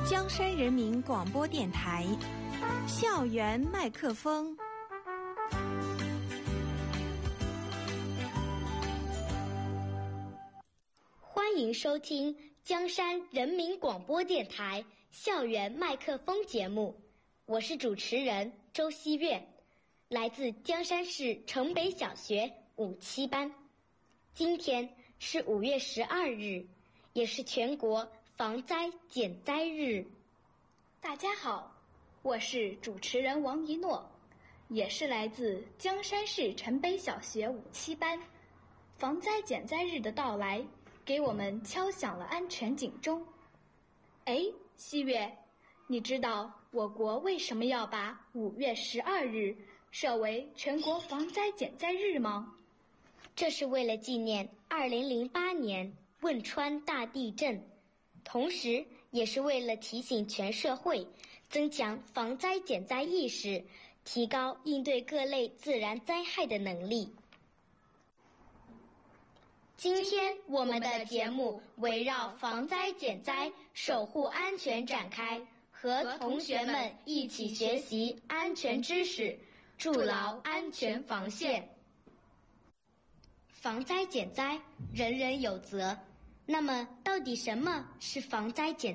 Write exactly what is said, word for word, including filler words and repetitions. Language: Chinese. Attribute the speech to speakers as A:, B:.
A: 江山人民广播电台校园麦克风。
B: 欢迎收听江山人民广播电台校园麦克风节目，我是主持人周希月，来自江山市城北小学五七班。今天是五月十二日，也是全国防灾减灾日。
C: 大家好，我是主持人王一诺，也是来自江山市城北小学五七班。防灾减灾日的到来，给我们敲响了安全警钟。哎，希月，你知道我国为什么要把五月十二日设为全国防灾减灾日吗？
B: 这是为了纪念二零零八年汶川大地震，同时也是为了提醒全社会增强防灾减灾意识，提高应对各类自然灾害的能力。今天我们的节目围绕防灾减灾、守护安全展开，和同学们一起学习安全知识，筑牢安全防线。防灾减灾，人人有责。那么，到底什么是防灾减灾？